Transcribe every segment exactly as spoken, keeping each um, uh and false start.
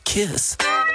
Kiss.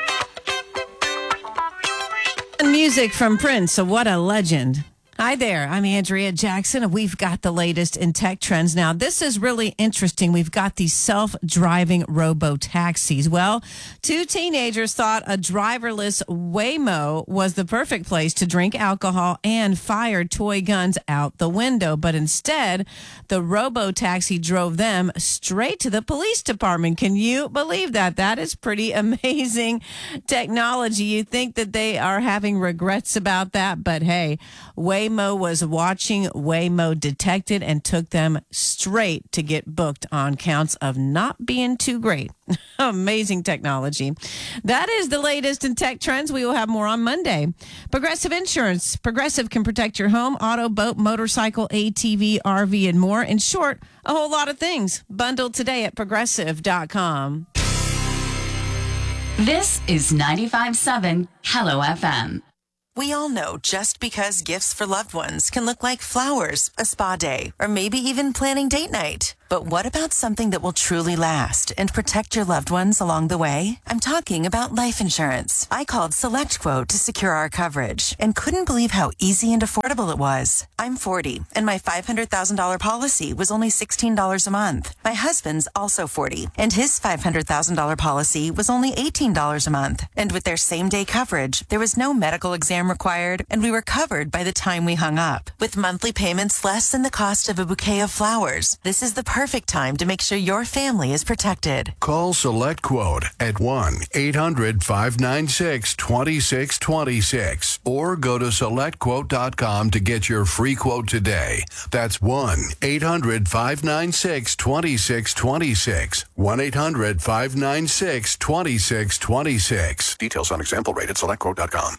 Music from Prince, so what a legend. Hi there, I'm Andrea Jackson, and we've got the latest in tech trends. Now, this is really interesting. We've got these self-driving robo-taxis. Well, two teenagers thought a driverless Waymo was the perfect place to drink alcohol and fired toy guns out the window. But instead, the robo-taxi drove them straight to the police department. Can you believe that? That is pretty amazing technology. You think that they are having regrets about that, but hey, Waymo Waymo was watching, Waymo detected and took them straight to get booked on counts of not being too great. Amazing technology. That is the latest in tech trends. We will have more on Monday. Progressive Insurance. Progressive can protect your home, auto, boat, motorcycle, A T V, R V, and more. In short, a whole lot of things. Bundled today at progressive dot com. This is ninety-five point seven Hello F M. We all know just because gifts for loved ones can look like flowers, a spa day, or maybe even planning date night. But what about something that will truly last and protect your loved ones along the way? I'm talking about life insurance. I called SelectQuote to secure our coverage and couldn't believe how easy and affordable it was. I'm forty, and my five hundred thousand dollars policy was only sixteen dollars a month. My husband's also forty, and his five hundred thousand dollars policy was only eighteen dollars a month. And with their same-day coverage, there was no medical exam required, and we were covered by the time we hung up. With monthly payments less than the cost of a bouquet of flowers, this is the perfect time to make sure your family is protected. Call SelectQuote at one eight hundred five nine six two six two six or go to select quote dot com to get your free quote today. That's one eight hundred five nine six two six two six. one eight hundred five nine six two six two six. Details on example rate at select quote dot com.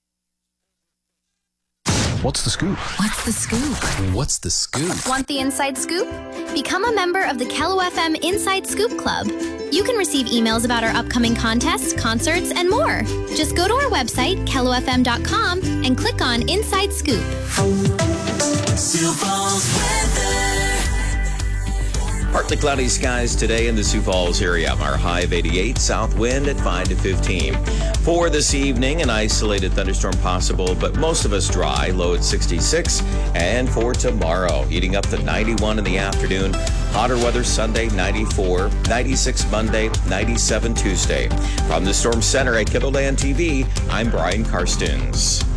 What's the scoop? What's the scoop? What's the scoop? Want the inside scoop? Become a member of the Kello F M Inside Scoop Club. You can receive emails about our upcoming contests, concerts, and more. Just go to our website, kello f m dot com, and click on Inside Scoop. Sioux Falls weather. Partly cloudy skies today in the Sioux Falls area. Our high of eighty-eight, south wind at five to fifteen. For this evening, an isolated thunderstorm possible, but most of us dry, low at sixty-six. And for tomorrow, heating up to ninety-one in the afternoon. Hotter weather Sunday, ninety-four, ninety-six Monday, ninety-seven Tuesday. From the Storm Center at KiddoLand T V, I'm Brian Karstens.